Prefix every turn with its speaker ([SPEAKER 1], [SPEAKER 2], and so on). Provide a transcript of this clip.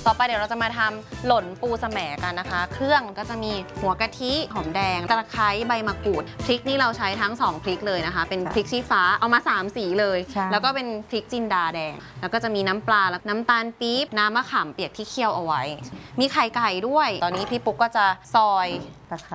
[SPEAKER 1] ต่อไปเดี๋ยวเราจะมาทำหล่นปูสะแหมกันนะคะ เครื่องก็จะมีหัวกะทิหอมแดงตะไคร้ใบมะกรูดพริกนี่เราใช้ทั้ง2พริกเลยนะคะเป็นพริกชี้ฟ้าเอามา3สีเลยแล้วก็เป็นพริกจินดาแดงแล้วก็จะมีน้ำปลาแล้วน้ำตาลปี๊บน้ำมะขามเปียกที่เคี่ยวเอาไว้มีไข่ไก่ด้วยตอนนี้พี่ปุ๊กก็จะซอย